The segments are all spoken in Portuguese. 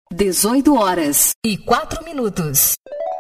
18h04.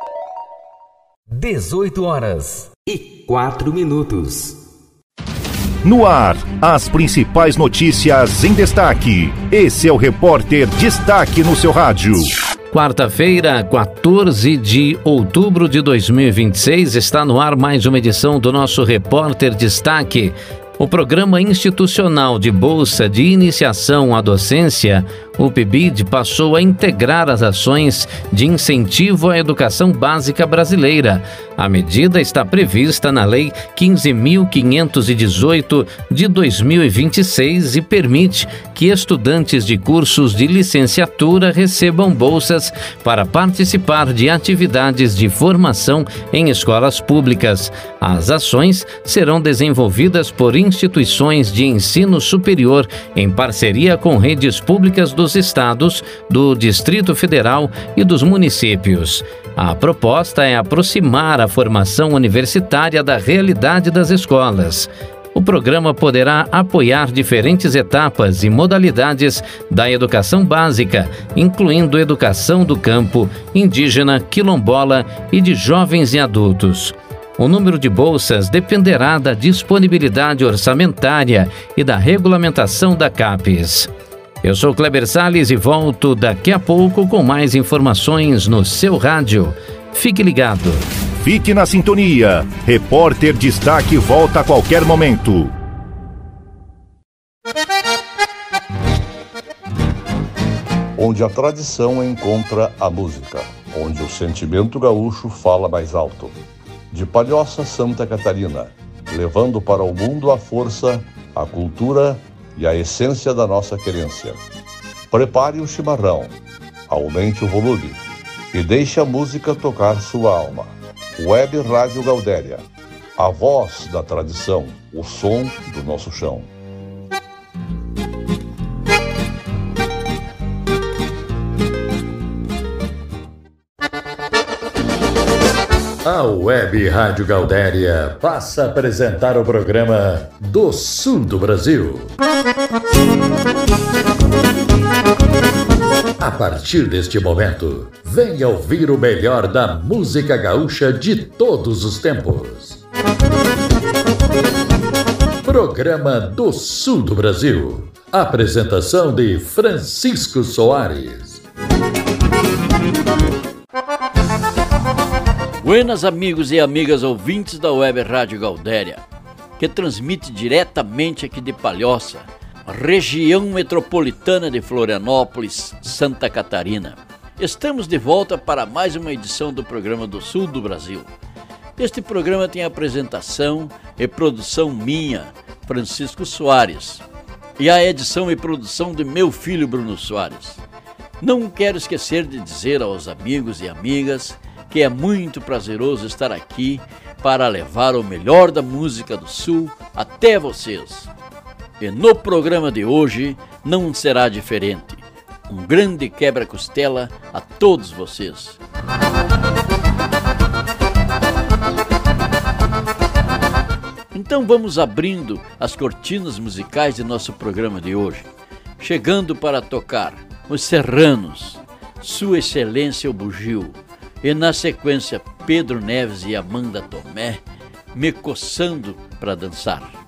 18h04. No ar, as principais notícias em destaque. Esse é o Repórter Destaque no seu rádio. Quarta-feira, 14 de outubro de 2026, está no ar mais uma edição do nosso Repórter Destaque. O Programa Institucional de Bolsa de Iniciação à Docência, o PIBID, passou a integrar as ações de incentivo à educação básica brasileira. A medida está prevista na Lei 15.518 de 2026 e permite que estudantes de cursos de licenciatura recebam bolsas para participar de atividades de formação em escolas públicas. As ações serão desenvolvidas por instituições de ensino superior em parceria com redes públicas dos estados, do Distrito Federal e dos municípios. A proposta é aproximar a formação universitária da realidade das escolas. O programa poderá apoiar diferentes etapas e modalidades da educação básica, incluindo educação do campo, indígena, quilombola e de jovens e adultos. O número de bolsas dependerá da disponibilidade orçamentária e da regulamentação da CAPES. Eu sou Kleber Salles e volto daqui a pouco com mais informações no seu rádio. Fique ligado. Fique na sintonia. Repórter Destaque volta a qualquer momento. Onde a tradição encontra a música, onde o sentimento gaúcho fala mais alto. De Palhoça, Santa Catarina, levando para o mundo a força, a cultura e a essência da nossa querência. Prepare o chimarrão, aumente o volume e deixe a música tocar sua alma. Web Rádio Gaudéria, a voz da tradição, o som do nosso chão. A Web Rádio Gaudéria passa a apresentar o programa do Sul do Brasil. A partir deste momento, venha ouvir o melhor da música gaúcha de todos os tempos. Programa do Sul do Brasil. Apresentação de Francisco Soares. Buenas amigos e amigas ouvintes da Web Rádio Gaudéria, que transmite diretamente aqui de Palhoça, região metropolitana de Florianópolis, Santa Catarina. Estamos de volta para mais uma edição do programa do Sul do Brasil. Este programa tem apresentação e produção minha, Francisco Soares, e a edição e produção de meu filho Bruno Soares. Não quero esquecer de dizer aos amigos e amigas que é muito prazeroso estar aqui para levar o melhor da música do Sul até vocês. E no programa de hoje não será diferente. Um grande quebra-costela a todos vocês. Então vamos abrindo as cortinas musicais de nosso programa de hoje, chegando para tocar Os Serranos, Sua Excelência o Bugio, e na sequência Pedro Neves e Amanda Tomé, Me Coçando para Dançar.